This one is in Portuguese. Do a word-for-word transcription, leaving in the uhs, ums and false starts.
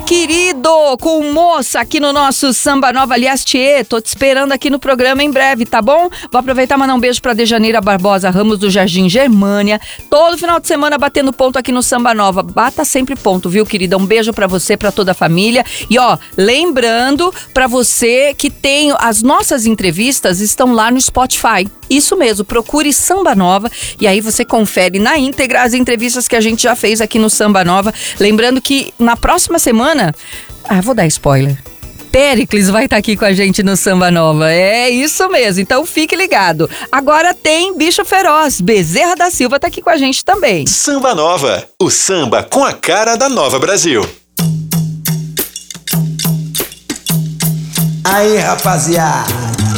querido, com moça aqui no nosso Samba Nova. Aliás, Tchê, tô te esperando aqui no programa em breve, tá bom? Vou aproveitar e mandar um beijo pra Dejaneira Barbosa Ramos do Jardim Germânia. Todo final de semana batendo ponto aqui no Samba Nova. Bata sempre ponto, viu, querida? Um beijo pra você, pra toda a família. E ó, lembrando pra você que tem as nossas entrevistas estão lá no Spotify. Isso mesmo, procure Samba Nova e aí você confere na íntegra as entrevistas que a gente já fez aqui no Samba Nova. Lembrando que na próxima semana, ah, vou dar spoiler, Péricles vai estar aqui com a gente no Samba Nova. É isso mesmo, então fique ligado. Agora tem Bicho Feroz, Bezerra da Silva tá aqui com a gente também. Samba Nova, o samba com a cara da Nova Brasil. Aí, rapaziada.